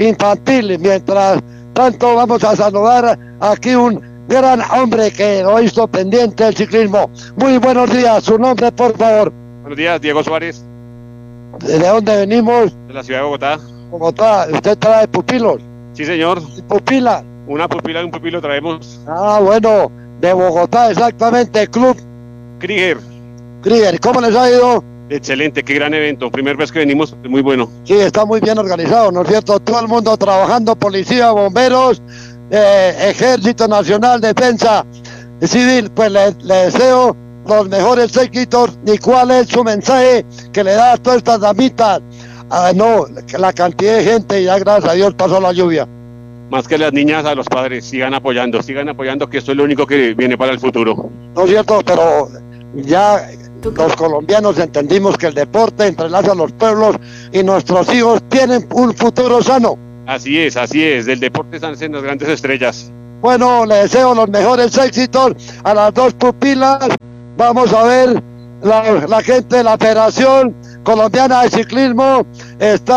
infantil. Mientras tanto vamos a saludar aquí un gran hombre que lo hizo pendiente del ciclismo. Muy buenos días, su nombre por favor. Buenos días, Diego Suárez. ¿De dónde venimos? De la ciudad de Bogotá. Bogotá, ¿usted trae pupilos? Sí, señor. ¿Pupila? Una pupila y un pupilo traemos. Ah, bueno, de Bogotá exactamente, Club Krieger. Krieger. ¿Cómo les ha ido? Excelente, qué gran evento. Primera vez que venimos, muy bueno. Sí, está muy bien organizado, ¿no es cierto? Todo el mundo trabajando, policía, bomberos, Ejército Nacional, Defensa Civil. Pues le deseo los mejores éxitos. ¿Y cuál es su mensaje que le da a todas estas damitas? No, la cantidad de gente, y ya gracias a Dios pasó la lluvia. Más que las niñas, a los padres, sigan apoyando, que esto es lo único que viene para el futuro. No es cierto, pero ya los colombianos entendimos que el deporte entrelaza a los pueblos y nuestros hijos tienen un futuro sano. Así es, del deporte nacen las grandes estrellas. Bueno, le deseo los mejores éxitos a las dos pupilas. Vamos a ver la gente de la Federación Colombiana de Ciclismo está